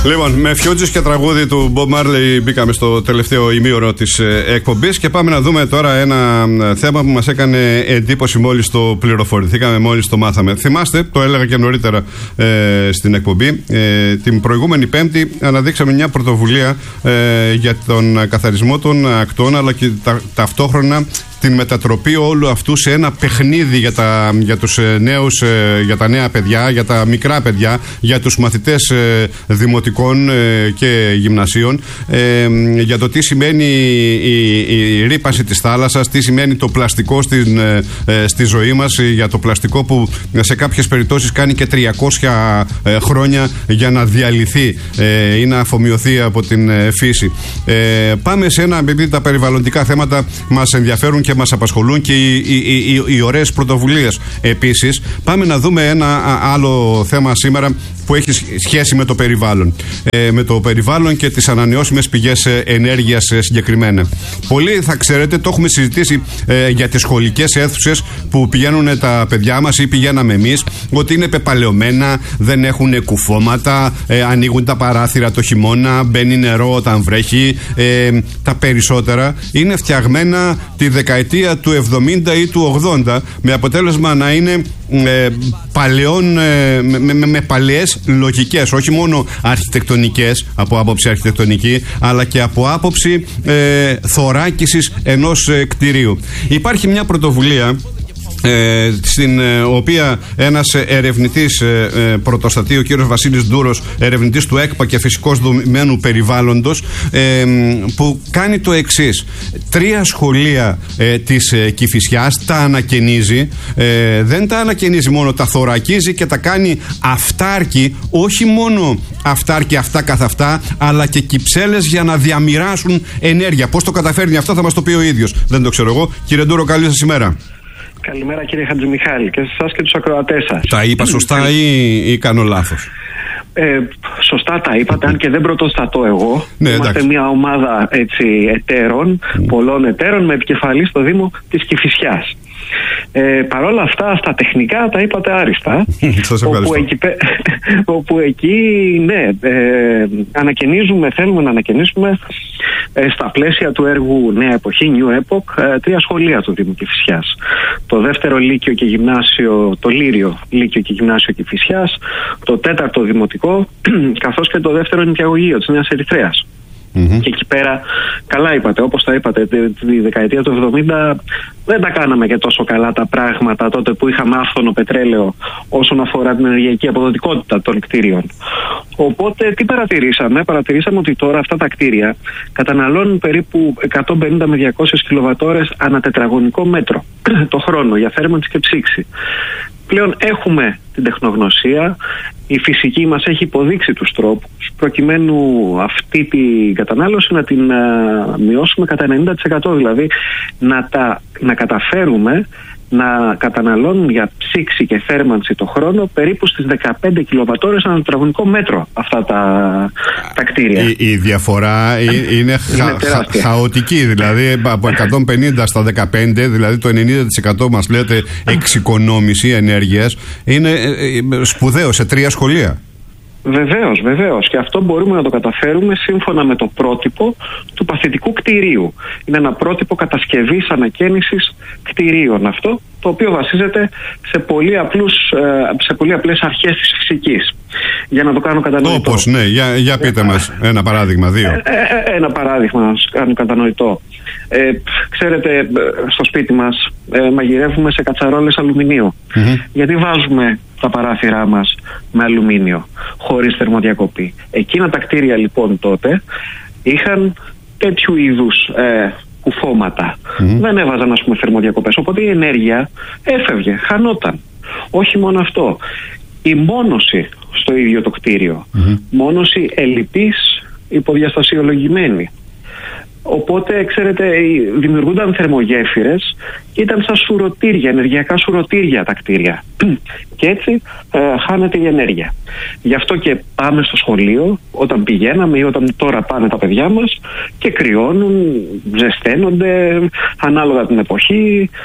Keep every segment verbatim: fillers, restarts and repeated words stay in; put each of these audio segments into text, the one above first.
Λοιπόν, με Φιούτζις και τραγούδι του Bob Marley μπήκαμε στο τελευταίο ημίωρο της εκπομπής και πάμε να δούμε τώρα ένα θέμα που μας έκανε εντύπωση μόλις το πληροφορηθήκαμε, μόλις το μάθαμε. Θυμάστε, το έλεγα και νωρίτερα ε, στην εκπομπή, ε, την προηγούμενη Πέμπτη αναδείξαμε μια πρωτοβουλία ε, για τον καθαρισμό των ακτών, αλλά και τα, ταυτόχρονα την μετατροπή όλου αυτού σε ένα παιχνίδι για, τα, για τους νέους, για τα νέα παιδιά, για τα μικρά παιδιά, για τους μαθητές δημοτικών και γυμνασίων, για το τι σημαίνει η, η ρύπαση της θάλασσας, τι σημαίνει το πλαστικό στην, στη ζωή μας, για το πλαστικό που σε κάποιες περιπτώσεις κάνει και τριακόσια χρόνια για να διαλυθεί ή να αφομοιωθεί από την φύση. Πάμε σε ένα, επειδή τα περιβαλλοντικά θέματα μας ενδιαφέρουν και μας απασχολούν και οι, οι, οι, οι ωραίες πρωτοβουλίες. Επίσης, πάμε να δούμε ένα άλλο θέμα σήμερα που έχει σχέση με το περιβάλλον. Ε, με το περιβάλλον και τις ανανεώσιμες πηγές ενέργειας ε, συγκεκριμένα. Πολλοί θα ξέρετε, το έχουμε συζητήσει ε, για τις σχολικές αίθουσες που πηγαίνουν τα παιδιά μας ή πηγαίναμε εμείς, ότι είναι πεπαλαιωμένα, δεν έχουν κουφώματα, ε, ανοίγουν τα παράθυρα το χειμώνα, μπαίνει νερό όταν βρέχει. Ε, τα περισσότερα είναι φτιαγμένα τη δεκαετία του εβδομήντα ή του ογδόντα, με αποτέλεσμα να είναι ε, παλαιών, ε, με, με, με παλαιές λογικές, όχι μόνο αρχιτεκτονικές, από άποψη αρχιτεκτονική, αλλά και από άποψη ε, θωράκισης ενός ε, κτηρίου. Υπάρχει μια πρωτοβουλία Ε, στην ε, οποία ένας ερευνητής ε, ε, πρωτοστατεί, ο κύριος Βασίλης Ντούρος, ερευνητής του ΕΚΠΑ και φυσικός δομημένου περιβάλλοντος, ε, που κάνει το εξής. Τρία σχολεία ε, της ε, Κηφισιάς τα ανακαινίζει, ε, δεν τα ανακαινίζει μόνο, τα θωρακίζει και τα κάνει αυτάρκη, όχι μόνο αυτάρκη αυτά καθ' αυτά, αλλά και κυψέλες για να διαμοιράσουν ενέργεια. Πώς το καταφέρνει αυτό θα μας το πει ο ίδιος, δεν το ξέρω εγώ. Κύριε Ντούρο, καλή σας ημέρα. Καλημέρα κύριε Χατζημιχάλη και σε εσάς και τους ακροατές σας. Τα είπα σωστά ή, ή κάνω λάθος? Ε, σωστά τα είπατε, αν και δεν πρωτοστατώ εγώ. Ναι, είμαστε εντάξει. Μια ομάδα έτσι, εταίρων, mm. πολλών εταίρων, με επικεφαλή στο Δήμο της Κηφισιάς. Ε, Παρ' όλα αυτά, στα τεχνικά τα είπατε άριστα. Σας όπου, εκεί, όπου εκεί, ναι, ε, ανακαινίζουμε, θέλουμε να ανακαινήσουμε ε, στα πλαίσια του έργου Νέα Εποχή, New Epoch, ε, τρία σχολεία του Δήμου Κηφισιάς. Το δεύτερο λύκειο και γυμνάσιο, το Λύριο Λύκειο και Γυμνάσιο Κηφισιάς, το τέταρτο δημοτικό, καθώς και το δεύτερο νηπιαγωγείο της Νέας Ερυθρέας. Mm-hmm. Και εκεί πέρα, καλά είπατε, όπως τα είπατε, τη δεκαετία του εβδομήντα δεν τα κάναμε και τόσο καλά τα πράγματα τότε που είχαμε άφθονο πετρέλαιο όσον αφορά την ενεργειακή αποδοτικότητα των κτίριων. Οπότε τι παρατηρήσαμε? Παρατηρήσαμε ότι τώρα αυτά τα κτίρια καταναλώνουν περίπου εκατόν πενήντα με διακόσιες κιλοβατόρες ανά τετραγωνικό μέτρο το χρόνο για θέρμανση και ψήξη. Πλέον έχουμε την τεχνογνωσία, η φυσική μας έχει υποδείξει τους τρόπους προκειμένου αυτή την κατανάλωση να την α, μειώσουμε κατά ενενήντα τοις εκατό, δηλαδή να, τα, να καταφέρουμε να καταναλώνουν για ψήξη και θέρμανση το χρόνο περίπου στις δεκαπέντε κιλοβατόρες ανά τετραγωνικό μέτρο αυτά τα, τα κτίρια. Η, η διαφορά είναι, χα, είναι χα, χαοτική, δηλαδή από εκατόν πενήντα στα δεκαπέντε, δηλαδή το ενενήντα τοις εκατό μας λέτε εξοικονόμηση ενέργειας, είναι σπουδαίο σε τρία σχολεία. Βεβαίως, βεβαίως. Και αυτό μπορούμε να το καταφέρουμε σύμφωνα με το πρότυπο του παθητικού κτηρίου. Είναι ένα πρότυπο κατασκευής ανακαίνησης κτηρίων αυτό, το οποίο βασίζεται σε πολύ, απλούς, σε πολύ απλές αρχές της φυσικής. Για να το κάνω κατανοητό. Όπως, ναι, για, για πείτε μας ένα παράδειγμα, δύο. Ε, ε, ένα παράδειγμα να σας κάνω κατανοητό. Ε, ξέρετε, στο σπίτι μας ε, μαγειρεύουμε σε κατσαρόλες αλουμινίου. Mm-hmm. Γιατί βάζουμε τα παράθυρά μας με αλουμίνιο, χωρίς θερμοδιακοπή? Εκείνα τα κτίρια λοιπόν τότε είχαν τέτοιου είδους ε, κουφώματα. Mm-hmm. Δεν έβαζαν, ας πούμε, θερμοδιακοπές. Οπότε η ενέργεια έφευγε, χανόταν. Όχι μόνο αυτό. Η μόνωση στο ίδιο το κτίριο. Mm-hmm. Μόνωση ελλειπής, υποδιαστασιολογημένη. Οπότε, ξέρετε, δημιουργούνταν θερμογέφυρες και ήταν σαν σουρωτήρια, ενεργειακά σουρωτήρια τα κτίρια. Και έτσι ε, χάνεται η ενέργεια. Γι' αυτό και πάμε στο σχολείο, όταν πηγαίναμε ή όταν τώρα πάνε τα παιδιά μας, και κρυώνουν, ζεσταίνονται, ανάλογα την εποχή.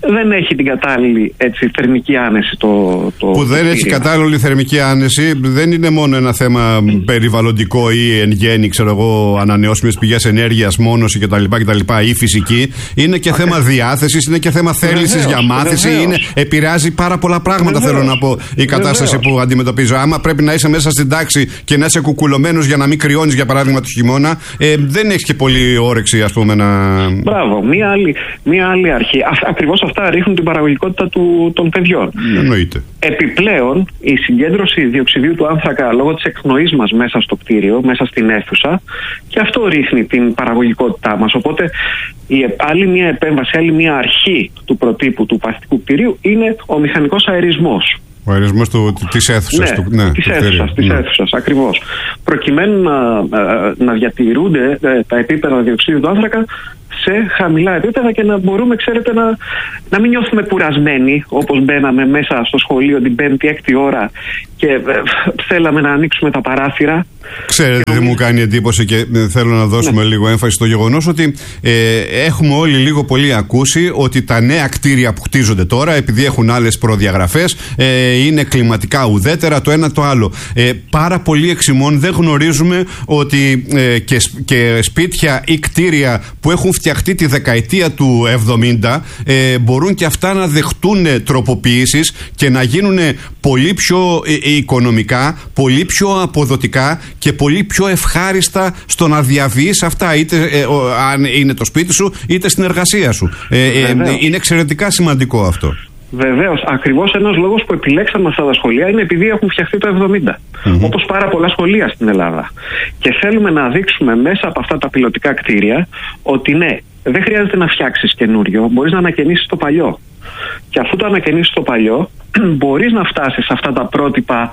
δεν έχει την κατάλληλη έτσι, θερμική άνεση το, το που δεν έχει κατάλληλη θερμική άνεση δεν είναι μόνο ένα θέμα mm. περιβαλλοντικό ή εν γέννη, ξέρω εγώ, ανανεώσιμες πηγές ενέργειας, μόνωση κτλ. κτλ ή φυσική. Είναι και θέμα διάθεσης, είναι και θέμα θέλησης για μάθηση. Είναι, επηρεάζει πάρα πολλά πράγματα, βεβαίως, θέλω να πω, η κατάσταση βεβαίως. που αντιμετωπίζω. Άμα πρέπει να είσαι μέσα στην τάξη και να είσαι κουκουλωμένος για να μην κρυώνεις, για παράδειγμα, το χειμώνα, ε, δεν έχεις και πολύ όρεξη, ας πούμε, να. Μπράβο. Μία άλλη, μία άλλη αρχή. Ακριβώς αυτά ρίχνουν την παραγωγικότητα του, των παιδιών. Εννοείται. Επιπλέον, η συγκέντρωση διοξιδίου του άνθρακα λόγω της εκπνοής μας μέσα στο κτίριο, μέσα στην αίθουσα, και αυτό ρίχνει την παραγωγικότητά μας. Οπότε, η άλλη μία επέμβαση, άλλη μία αρχή του προτύπου του παθητικού κτηρίου είναι ο μηχανικός αερισμός. Ο αερισμός της αίθουσας. Ναι, του, ναι, της αίθουσας, της ναι. αίθουσας, ακριβώς. Προκειμένου να, να διατηρούνται τα επίπεδα διοξιδίου του άνθρακα σε χαμηλά επίπεδα και να μπορούμε, ξέρετε, να, να μην νιώθουμε κουρασμένοι όπως μπαίναμε μέσα στο σχολείο την πέμπτη έκτη ώρα και ε, θέλαμε να ανοίξουμε τα παράθυρα. Ξέρετε τι μου κάνει εντύπωση και θέλω να δώσουμε ναι. λίγο έμφαση στο γεγονός ότι ε, έχουμε όλοι λίγο πολύ ακούσει ότι τα νέα κτίρια που χτίζονται τώρα, επειδή έχουν άλλες προδιαγραφές, ε, είναι κλιματικά ουδέτερα, το ένα το άλλο. Ε, πάρα πολλοί εξ ημών δεν γνωρίζουμε ότι ε, και, και σπίτια ή κτίρια που έχουν φτιαχτεί τη δεκαετία του εβδομήντα ε, μπορούν και αυτά να δεχτούν τροποποιήσεις και να γίνουν πολύ πιο ε, οικονομικά, πολύ πιο αποδοτικά και πολύ πιο ευχάριστα στο να διαβείς αυτά, είτε ε, ο, αν είναι το σπίτι σου είτε στην εργασία σου. Ε, ε, είναι εξαιρετικά σημαντικό αυτό. Βεβαίως. Ακριβώς ένας λόγος που επιλέξαμε αυτά τα σχολεία είναι επειδή έχουν φτιαχτεί το εβδομήντα. Mm-hmm. Όπως πάρα πολλά σχολεία στην Ελλάδα. Και θέλουμε να δείξουμε μέσα από αυτά τα πιλωτικά κτίρια ότι ναι, δεν χρειάζεται να φτιάξεις καινούριο, μπορείς να ανακαινήσεις το παλιό. Και αφού το ανακαινήσεις το παλιό, μπορείς να φτάσεις σε αυτά τα πρότυπα,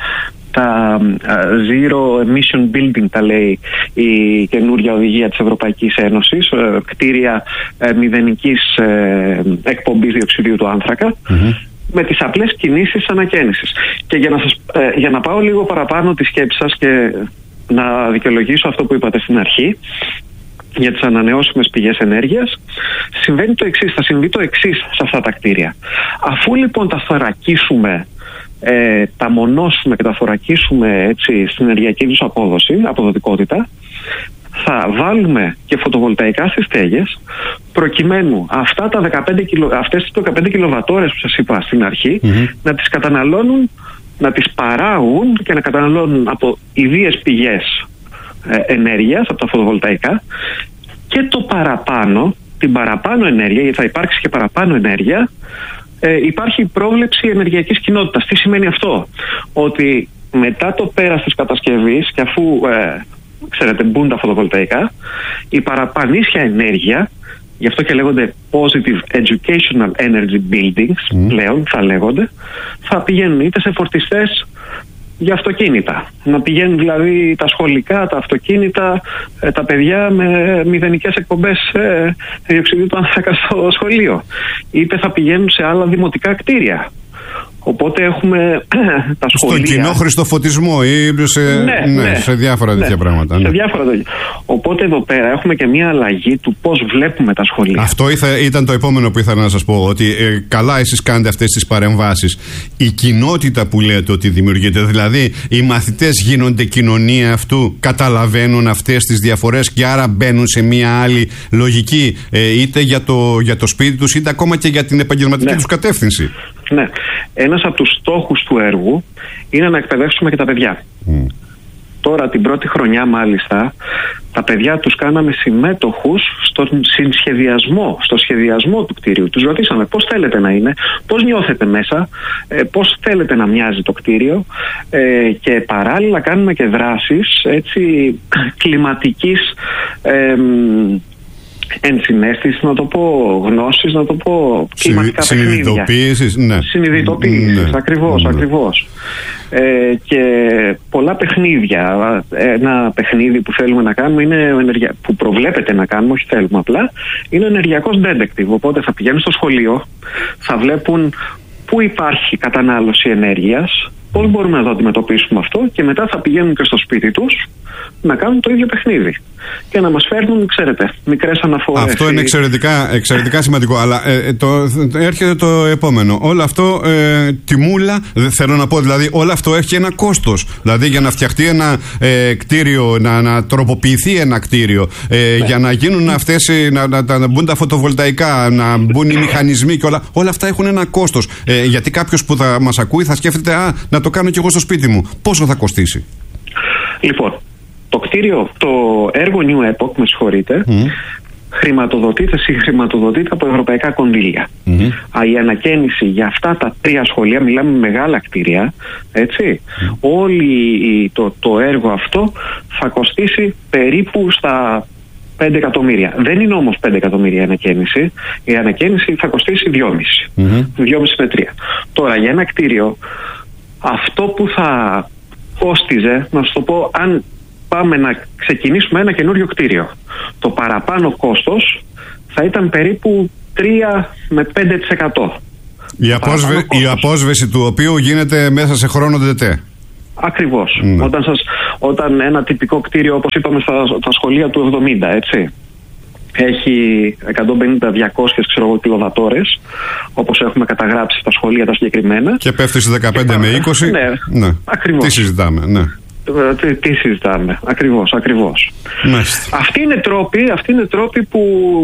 τα uh, Zero Emission Building, τα λέει η καινούργια οδηγία της Ευρωπαϊκής Ένωσης, uh, κτίρια uh, μηδενικής uh, εκπομπής διοξιδίου του άνθρακα, mm-hmm. με τις απλές κινήσεις ανακαίνησης. Και για να, σας, uh, για να πάω λίγο παραπάνω τη σκέψη σας και να δικαιολογήσω αυτό που είπατε στην αρχή για τις ανανεώσιμες πηγές ενέργειας, συμβαίνει το εξής, θα συμβεί το εξής σε αυτά τα κτίρια. Αφού λοιπόν τα θωρακίσουμε, ε, τα μονώσουμε και τα θωρακίσουμε έτσι στην ενεργειακή τους απόδοση, αποδοτικότητα, θα βάλουμε και φωτοβολταϊκά στις στέγες, προκειμένου αυτά τα δεκαπέντε, αυτές τις δεκαπέντε κιλοβατόρες που σας είπα στην αρχή, mm-hmm. να τις καταναλώνουν, να τις παράγουν και να καταναλώνουν από ιδίες πηγές ε, ενέργειας, από τα φωτοβολταϊκά, και το παραπάνω, την παραπάνω ενέργεια, γιατί θα υπάρξει και παραπάνω ενέργεια, ε, υπάρχει πρόβλεψη ενεργειακής κοινότητας. Τι σημαίνει αυτό? Ότι μετά το πέρας της κατασκευής και αφού ε, ξέρετε, μπουν τα φωτοβολταϊκά, η παραπανήσια ενέργεια, γι' αυτό και λέγονται Positive Educational Energy Buildings, mm. πλέον θα λέγονται, θα πηγαίνουν είτε σε φορτιστές για αυτοκίνητα. Να πηγαίνουν δηλαδή τα σχολικά, τα αυτοκίνητα, ε, τα παιδιά με μηδενικές εκπομπές ε, διοξιδίου του άνθρακα στο σχολείο. Είτε θα πηγαίνουν σε άλλα δημοτικά κτίρια. Οπότε έχουμε τα σχολεία. Στον κοινόχρηστο φωτισμό ή σε, ναι, ναι, ναι, σε διάφορα ναι, τέτοια πράγματα. Σε ναι. διάφορα τέτοια. Οπότε εδώ πέρα έχουμε και μια αλλαγή του πώς βλέπουμε τα σχολεία. Αυτό ήθε, ήταν το επόμενο που ήθελα να σας πω. Ότι ε, καλά εσείς κάνετε αυτές τις παρεμβάσεις. Η κοινότητα που λέτε ότι δημιουργείται, δηλαδή οι μαθητές γίνονται κοινωνία αυτού, καταλαβαίνουν αυτές τις διαφορές και άρα μπαίνουν σε μια άλλη λογική, ε, είτε για το, για το σπίτι τους είτε ακόμα και για την επαγγελματική ναι. τους κατεύθυνση. Ναι. Ένας από τους στόχους του έργου είναι να εκπαιδεύσουμε και τα παιδιά. Mm. Τώρα την πρώτη χρονιά μάλιστα τα παιδιά τους κάναμε συμμέτοχους στον συνσχεδιασμό, στο σχεδιασμό του κτίριου. Τους ρωτήσαμε πώς θέλετε να είναι, πώς νιώθετε μέσα, ε, πώς θέλετε να μοιάζει το κτίριο, ε, και παράλληλα κάνουμε και δράσεις έτσι κλιματικής ε, ενσυναίσθησης, να το πω γνώσης, να το πω κλιματικά παιχνίδια. Συνειδητοποίησης, ναι. Συνειδητοποίησης, ναι. ακριβώς, ναι. ακριβώς. Ε, και πολλά παιχνίδια. Ένα παιχνίδι που θέλουμε να κάνουμε είναι ενεργεια... που προβλέπεται να κάνουμε, όχι θέλουμε απλά, είναι ο ενεργειακός detective. Οπότε θα πηγαίνουν στο σχολείο, θα βλέπουν πού υπάρχει κατανάλωση ενέργειας Πώς μπορούμε να το αντιμετωπίσουμε αυτό, και μετά θα πηγαίνουν και στο σπίτι τους να κάνουν το ίδιο παιχνίδι και να μας φέρνουν, ξέρετε, μικρές αναφορές. Αυτό είναι εξαιρετικά, εξαιρετικά σημαντικό. Αλλά ε, το, έρχεται το επόμενο. Όλο αυτό, ε, τη μούλα, θέλω να πω, δηλαδή, όλο αυτό έχει ένα κόστος. Δηλαδή, για να φτιαχτεί ένα ε, κτίριο, να, να τροποποιηθεί ένα κτίριο, ε, ναι. για να γίνουν αυτές, να, να, να, να μπουν τα φωτοβολταϊκά, να μπουν οι μηχανισμοί και όλα, όλα αυτά έχουν ένα κόστος. Ε, γιατί κάποιος που θα μας ακούει θα σκέφτεται, α, να το κάνω κι εγώ στο σπίτι μου. Πόσο θα κοστίσει? Λοιπόν, το κτίριο, το έργο New Epoch, με συγχωρείτε, mm. χρηματοδοτείται, συγχρηματοδοτείται από ευρωπαϊκά κονδύλια. Mm-hmm. Η ανακαίνιση για αυτά τα τρία σχολεία, μιλάμε μεγάλα κτίρια, έτσι, mm. όλη το, το έργο αυτό θα κοστίσει περίπου στα πέντε εκατομμύρια. Δεν είναι όμως πέντε εκατομμύρια η ανακαίνιση. Η ανακαίνιση θα κοστίσει δυόμισι. Mm-hmm. δυόμισι με τρία. Τώρα, για ένα κτίριο, αυτό που θα κόστιζε, να σου το πω, αν πάμε να ξεκινήσουμε ένα καινούριο κτίριο, το παραπάνω κόστος θα ήταν περίπου τρία με πέντε τοις εκατό. Η, απόσβε... η απόσβεση του οποίου γίνεται μέσα σε χρόνο τετέ. Ακριβώς. Mm. Όταν, σας, όταν ένα τυπικό κτίριο, όπως είπαμε στα, στα σχολεία του εβδομήντα, έτσι, έχει εκατόν πενήντα με διακόσιες κιλοβατόρες, όπως έχουμε καταγράψει στα σχολεία τα συγκεκριμένα, και πέφτει στις δεκαπέντε με είκοσι. Ναι, ναι. Ακριβώς. Τι συζητάμε, ναι. Τι, τι συζητάμε, ακριβώς, ακριβώς. Αυτοί είναι τρόποι, αυτοί είναι τρόποι που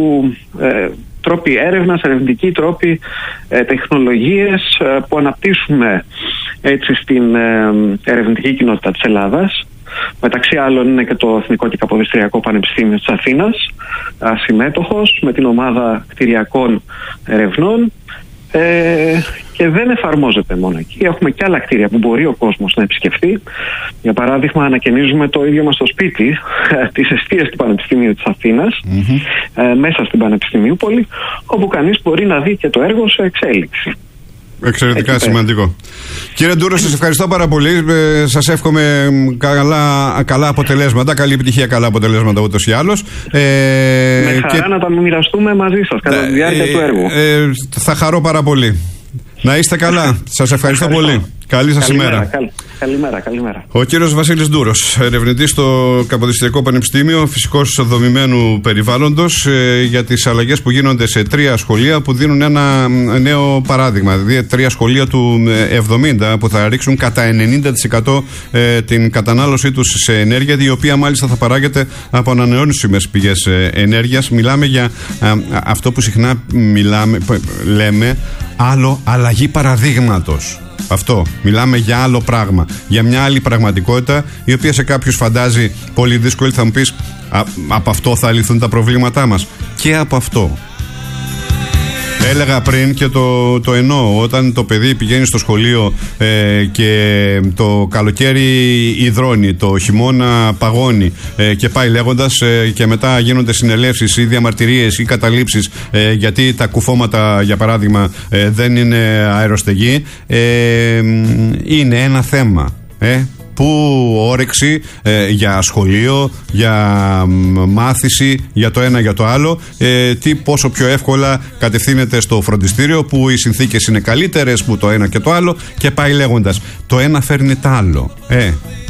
ε, τρόποι έρευνας, ερευνητικοί τρόποι, ε, τεχνολογίες ε, που αναπτύσσουμε έτσι στην ε, ερευνητική κοινότητα της Ελλάδας. Μεταξύ άλλων είναι και το Εθνικό και Καποδιστριακό Πανεπιστήμιο της Αθήνας, συμμέτοχος με την ομάδα κτηριακών ερευνών. Ε, και δεν εφαρμόζεται μόνο εκεί. Έχουμε και άλλα κτίρια που μπορεί ο κόσμος να επισκεφτεί. Για παράδειγμα, ανακαινίζουμε το ίδιο μας το σπίτι, τις εστίες του Πανεπιστημίου της Αθήνας, mm-hmm. ε, μέσα στην Πανεπιστημιούπολη, όπου κανείς μπορεί να δει και το έργο σε εξέλιξη. Εξαιρετικά εκεί σημαντικό. Πέρα. Κύριε Ντούρο, σας ευχαριστώ πάρα πολύ. Ε, σας εύχομαι καλά, καλά αποτελέσματα, καλή επιτυχία, καλά αποτελέσματα ούτως ή άλλως. Ε, Με χαρά και... να τα μοιραστούμε μαζί σας κατά τη διάρκεια ε, του έργου. Ε, θα χαρώ πάρα πολύ. Να είστε καλά. Σας ευχαριστώ, ευχαριστώ πολύ. Καλή σας ημέρα. Καλ, καλημέρα, καλημέρα. Ο κύριος Βασίλης Ντούρος, ερευνητής στο Καποδιστριακό Πανεπιστήμιο Φυσικός Δομημένου Περιβάλλοντος, ε, για τις αλλαγές που γίνονται σε τρία σχολεία που δίνουν ένα νέο παράδειγμα. Δηλαδή, τρία σχολεία του εβδομήντα που θα ρίξουν κατά ενενήντα τοις εκατό ε, την κατανάλωσή τους σε ενέργεια, η οποία μάλιστα θα παράγεται από ανανεώσιμες πηγές ε, ενέργειας. Μιλάμε για ε, αυτό που συχνά μιλάμε, λέμε, άλλο αλλαγή παραδείγματος. Αυτό. Μιλάμε για άλλο πράγμα. Για μια άλλη πραγματικότητα, η οποία σε κάποιους φαντάζει πολύ δύσκολη. Θα μου πεις, α, από αυτό θα λυθούν τα προβλήματά μας? Και από αυτό. Έλεγα πριν και το, το εννοώ. Όταν το παιδί πηγαίνει στο σχολείο ε, και το καλοκαίρι υδρώνει, το χειμώνα παγώνει ε, και πάει λέγοντας, ε, και μετά γίνονται συνελεύσεις ή διαμαρτυρίες ή καταλήψεις ε, γιατί τα κουφώματα, για παράδειγμα, ε, δεν είναι αεροστεγή, ε, είναι ένα θέμα. Ε, Πού όρεξη ε, για σχολείο, για μάθηση, για το ένα για το άλλο, ε, τι πόσο πιο εύκολα κατευθύνεται στο φροντιστήριο, που οι συνθήκες είναι καλύτερες, που το ένα και το άλλο, και πάει λέγοντας. Το ένα φέρνει τ' άλλο. Ε,